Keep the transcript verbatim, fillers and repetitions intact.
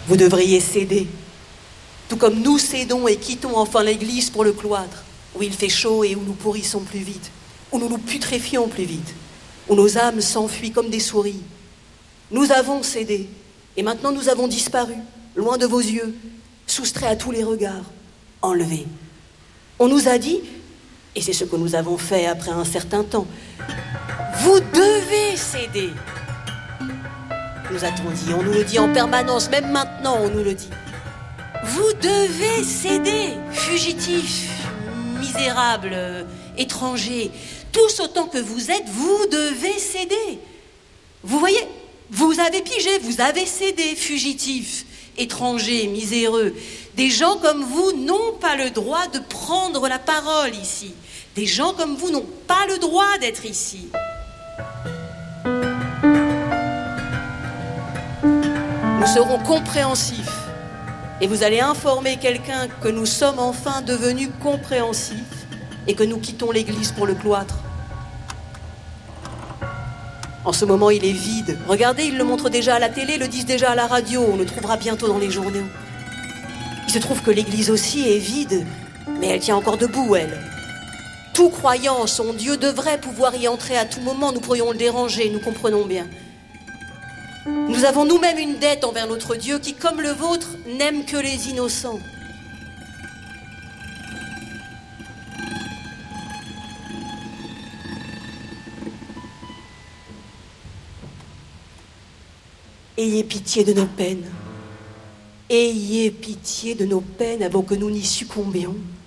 Vous devriez céder, tout comme nous cédons et quittons enfin l'église pour le cloître, où il fait chaud et où nous pourrissons plus vite, où nous nous putréfions plus vite, où nos âmes s'enfuient comme des souris. Nous avons cédé, et maintenant nous avons disparu, loin de vos yeux, soustraits à tous les regards, enlevés. On nous a dit, et c'est ce que nous avons fait après un certain temps, vous devez céder. Nous a-t-on dit, on nous le dit en permanence, même maintenant on nous le dit. Vous devez céder, fugitifs, misérables, euh, étrangers, tous autant que vous êtes, vous devez céder. Vous voyez, vous avez pigé, vous avez cédé, fugitifs, étrangers, miséreux. Des gens comme vous n'ont pas le droit de prendre la parole ici. Des gens comme vous n'ont pas le droit d'être ici. Nous serons compréhensifs et vous allez informer quelqu'un que nous sommes enfin devenus compréhensifs et que nous quittons l'église pour le cloître. En ce moment, il est vide. Regardez, ils le montrent déjà à la télé, le disent déjà à la radio, on le trouvera bientôt dans les journaux. Il se trouve que l'église aussi est vide, mais elle tient encore debout, elle. Tout croyant en son Dieu devrait pouvoir y entrer à tout moment, nous pourrions le déranger, nous comprenons bien. Nous avons nous-mêmes une dette envers notre Dieu qui, comme le vôtre, n'aime que les innocents. Ayez pitié de nos peines. Ayez pitié de nos peines avant que nous n'y succombions.